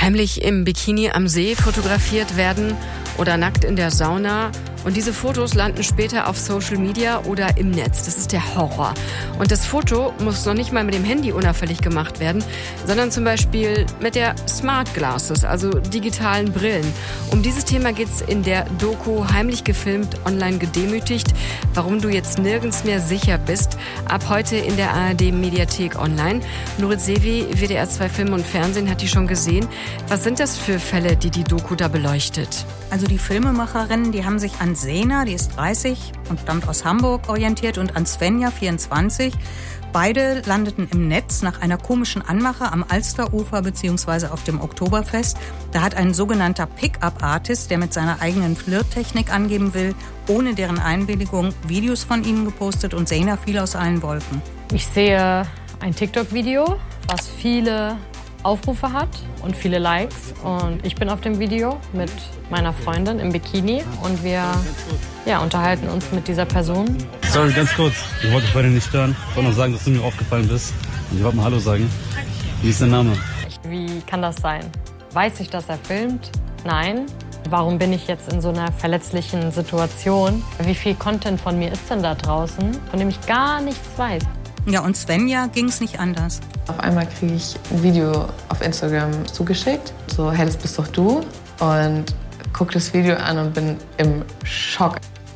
heimlich im Bikini am See fotografiert werden oder nackt in der Sauna. Und diese Fotos landen später auf Social Media oder im Netz. Das ist der Horror. Und das Foto muss noch nicht mal mit dem Handy unauffällig gemacht werden, sondern zum Beispiel mit der Smart Glasses, also digitalen Brillen. Um dieses Thema geht's in der Doku Heimlich gefilmt, online gedemütigt, warum du jetzt nirgends mehr sicher bist. Ab heute in der ARD-Mediathek online. Nurit Sevi, WDR 2 Film und Fernsehen, hat die schon gesehen. Was sind das für Fälle, die Doku da beleuchtet? Also die Filmemacherinnen, die haben sich an Sena, die ist 30 und stammt aus Hamburg, orientiert, und an Svenja, 24. Beide landeten im Netz nach einer komischen Anmache am Alsterufer bzw. auf dem Oktoberfest. Da hat ein sogenannter Pickup-Artist, der mit seiner eigenen Flirttechnik angeben will, ohne deren Einwilligung Videos von ihnen gepostet, und Sena fiel aus allen Wolken. Ich sehe ein TikTok-Video, was viele Aufrufe hat und viele Likes. Und ich bin auf dem Video mit meiner Freundin im Bikini und wir unterhalten uns mit dieser Person. Sorry, ganz kurz. Ich wollte vorhin nicht stören. Ich wollte noch sagen, dass du mir aufgefallen bist. Und ich wollte mal Hallo sagen. Wie ist dein Name? Wie kann das sein? Weiß ich, dass er filmt? Nein. Warum bin ich jetzt in so einer verletzlichen Situation? Wie viel Content von mir ist denn da draußen, von dem ich gar nichts weiß? Ja, und Svenja ging es nicht anders. Auf einmal kriege ich ein Video auf Instagram zugeschickt. So, hey, das bist doch du. Und gucke das Video an und bin im Schock.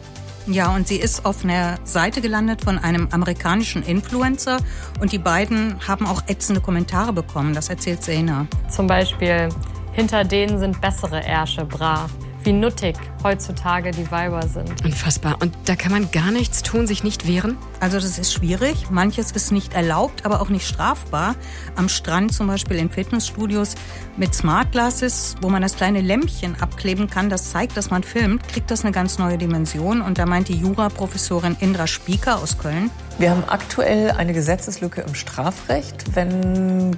Ja, und sie ist auf einer Seite gelandet von einem amerikanischen Influencer. Und die beiden haben auch ätzende Kommentare bekommen. Das erzählt Sena. Zum Beispiel, hinter denen sind bessere Ärsche, bra. Wie nuttig heutzutage die Weiber sind. Unfassbar. Und da kann man gar nichts tun, sich nicht wehren? Also das ist schwierig. Manches ist nicht erlaubt, aber auch nicht strafbar. Am Strand zum Beispiel in Fitnessstudios mit Smart Glasses, wo man das kleine Lämpchen abkleben kann, das zeigt, dass man filmt, kriegt das eine ganz neue Dimension. Und da meint die Juraprofessorin Indra Spieker aus Köln: Wir haben aktuell eine Gesetzeslücke im Strafrecht, wenn